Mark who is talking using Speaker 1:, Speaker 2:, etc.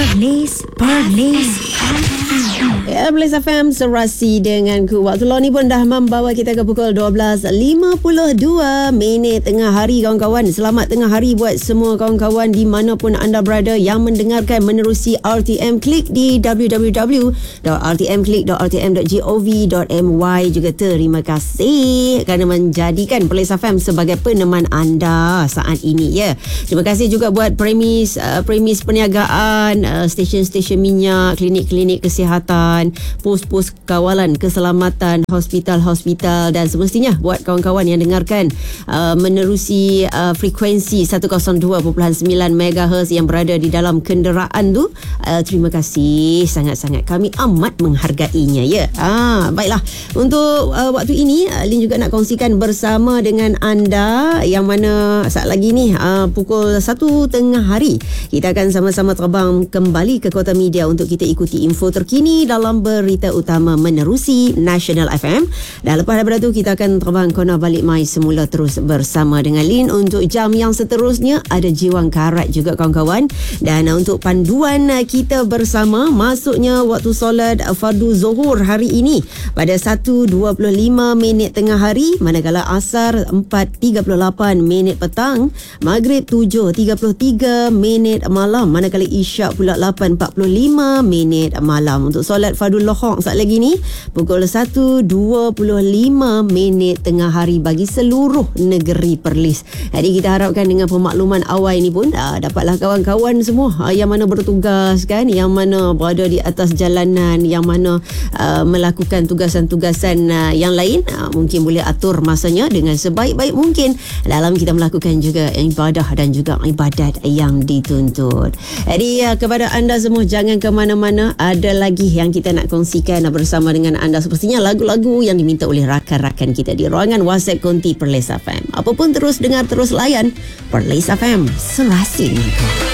Speaker 1: Ya, Perlis FM serasi denganku. Waktu law ni pun dah membawa kita ke pukul 12.52 minit tengah hari, kawan-kawan. Selamat tengah hari buat semua kawan-kawan di manapun anda berada yang mendengarkan menerusi RTM Klik di www.rtmklik.rtm.gov.my. Juga terima kasih kerana menjadikan Perlis FM sebagai peneman anda saat ini, ya. Terima kasih juga buat premis perniagaan, stesen-stesen minyak, klinik-klinik kesihatan, pos-pos kawalan keselamatan, hospital-hospital, dan semestinya buat kawan-kawan yang dengarkan menerusi frekuensi 102.9 MHz yang berada di dalam kenderaan tu. Terima kasih sangat-sangat, kami amat menghargainya, ya. Baiklah, untuk waktu ini Lin juga nak kongsikan bersama dengan anda yang mana saat lagi ni pukul 1 tengah hari kita akan sama-sama terbang kembali ke Kota Media untuk kita ikuti info terkini dalam berita utama menerusi National FM. Dan lepas daripada tu kita akan terbang kona balik mai semula terus bersama dengan Lin. Untuk jam yang seterusnya ada Jiwang Karat juga, kawan-kawan. Dan untuk panduan kita bersama masuknya waktu solat fardu zuhur hari ini pada 1.25 minit tengah hari, manakala asar 4.38 minit petang, maghrib 7.33 minit malam, manakala isyak pula 8.45 minit malam. Untuk solat fardul lohong saat lagi ni pukul 1.25 minit tengah hari bagi seluruh negeri Perlis. Jadi kita harapkan dengan pemakluman awal ini pun dapatlah kawan-kawan semua yang mana bertugas kan, yang mana berada di atas jalanan, yang mana melakukan tugasan-tugasan yang lain, mungkin boleh atur masanya dengan sebaik-baik mungkin dalam kita melakukan juga ibadah dan juga ibadat yang dituntut. Jadi kepada anda semua, jangan ke mana-mana, ada lagi yang kita nak kongsikan bersama dengan anda, sepertinya lagu-lagu yang diminta oleh rakan-rakan kita di ruangan WhatsApp Konti Perlis FM. Apapun terus dengar, terus layan Perlis FM serasi dengan kau.